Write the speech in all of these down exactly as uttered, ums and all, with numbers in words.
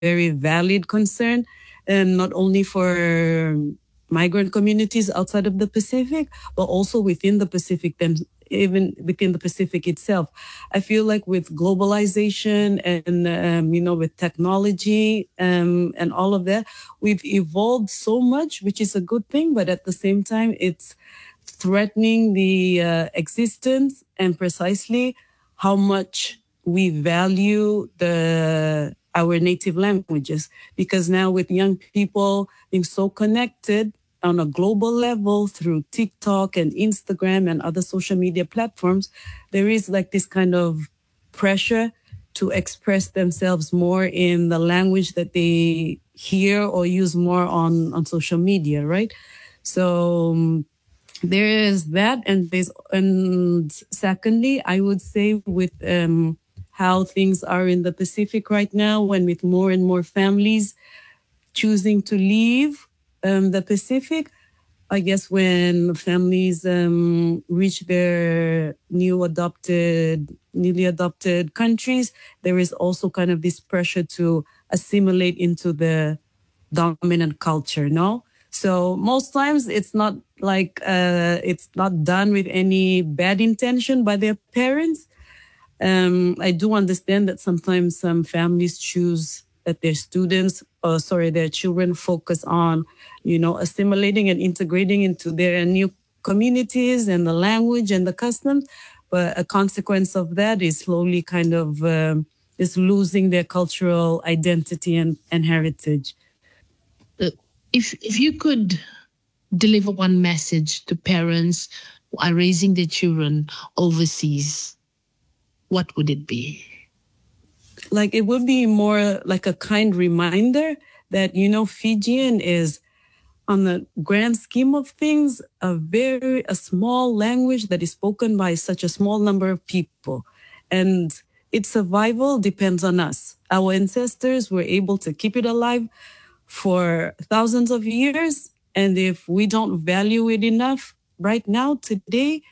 very valid concern, and not only for migrant communities outside of the Pacific, but also within the Pacific, then even within the Pacific itself. I feel like with globalization and, um, you know, with technology um, and all of that, we've evolved so much, which is a good thing, but at the same time, it's threatening the uh, existence and precisely how much we value the our native languages. Because now with young people being so connected on a global level through TikTok and Instagram and other social media platforms, there is like this kind of pressure to express themselves more in the language that they hear or use more on, on social media, right? So um, there is that. And there's, and secondly, I would say with um, how things are in the Pacific right now, when with more and more families choosing to leave um, the Pacific, I guess when families um, reach their new adopted, newly adopted countries, there is also kind of this pressure to assimilate into the dominant culture, no? So most times it's not like, uh, it's not done with any bad intention by their parents. Um, I do understand that sometimes some families choose that their students, or sorry, their children focus on, you know, assimilating and integrating into their new communities and the language and the customs. But a consequence of that is slowly kind of um, is losing their cultural identity and, and heritage. Uh, if if you could deliver one message to parents who are raising their children overseas, what would it be? Like, it would be more like a kind reminder that, you know, Fijian is, on the grand scheme of things, a very, a small language that is spoken by such a small number of people. And its survival depends on us. Our ancestors were able to keep it alive for thousands of years. And if we don't value it enough right now, today,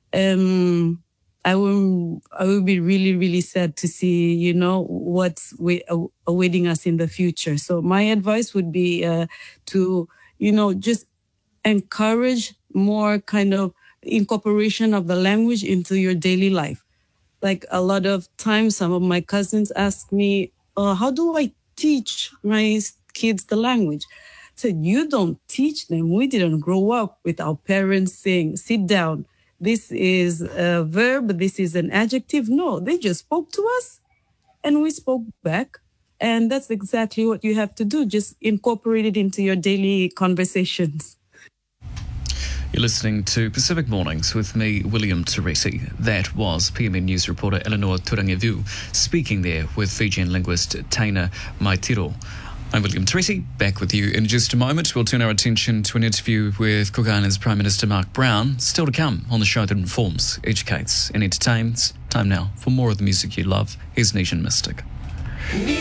um, I will, I will be really, really sad to see, you know, what's wait, awaiting us in the future. So my advice would be uh, to, you know, just encourage more kind of incorporation of the language into your daily life. Like a lot of times, some of my cousins ask me, uh, how do I teach my kids the language? I said, you don't teach them. We didn't grow up with our parents saying, sit down. This is a verb. This is an adjective. No, they just spoke to us and we spoke back. And that's exactly what you have to do. Just incorporate it into your daily conversations. You're listening to Pacific Mornings with me, William Teresi. That was P M N News reporter Eleanor Turangevu speaking there with Fijian linguist Taina Maitiro. I'm William Teresi, back with you in just a moment. We'll turn our attention to an interview with Cook Islands Prime Minister Mark Brown, still to come on the show that informs, educates and entertains. Time now for more of the music you love. Here's Nation Mystic.